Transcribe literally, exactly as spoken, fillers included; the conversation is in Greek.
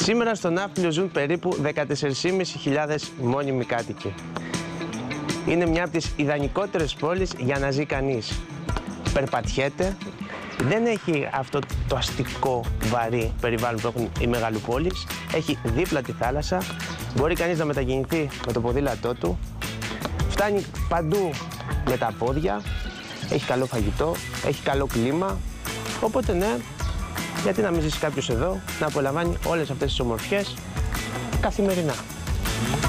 Σήμερα στο Ναύπλιο ζουν περίπου δεκατέσσερις χιλιάδες πεντακόσιοι μόνιμοι κάτοικοι. Είναι μια από τις ιδανικότερες πόλεις για να ζει κανείς. Περπατιέται, δεν έχει αυτό το αστικό βαρύ περιβάλλον που έχουν οι μεγαλοπόλεις. Έχει δίπλα τη θάλασσα, μπορεί κανείς να μετακινηθεί με το ποδήλατό του. Φτάνει παντού με τα πόδια, έχει καλό φαγητό, έχει καλό κλίμα. Οπότε ναι, γιατί να μην ζήσει κάποιος εδώ, να απολαμβάνει όλες αυτές τις ομορφιές καθημερινά.